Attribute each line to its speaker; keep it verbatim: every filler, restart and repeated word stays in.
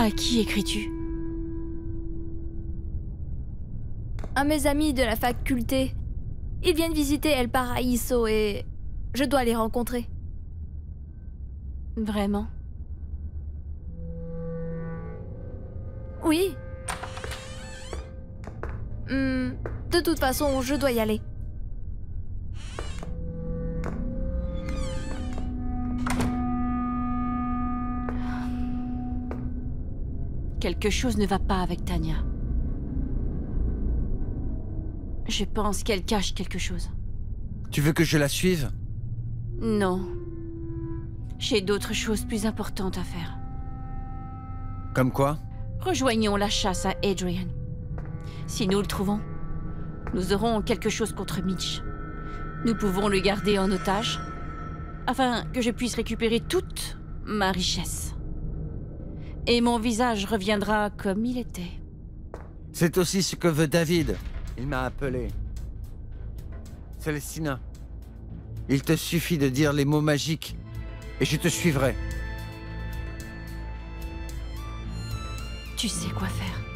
Speaker 1: À qui écris-tu?
Speaker 2: À mes amis de la faculté. Ils viennent visiter El Paraíso et je dois les rencontrer.
Speaker 1: Vraiment?
Speaker 2: Oui. Hmm, de toute façon, je dois y aller.
Speaker 1: Quelque chose ne va pas avec Tanya. Je pense qu'elle cache quelque chose.
Speaker 3: Tu veux que je la suive?
Speaker 1: Non. J'ai d'autres choses plus importantes à faire.
Speaker 3: Comme quoi?
Speaker 1: Rejoignons la chasse à Adrian. Si nous le trouvons, nous aurons quelque chose contre Mitch. Nous pouvons le garder en otage, afin que je puisse récupérer toute ma richesse. Et mon visage reviendra comme il était.
Speaker 3: C'est aussi ce que veut David. Il m'a appelé. Célestina, il te suffit de dire les mots magiques et je te suivrai.
Speaker 1: Tu sais quoi faire.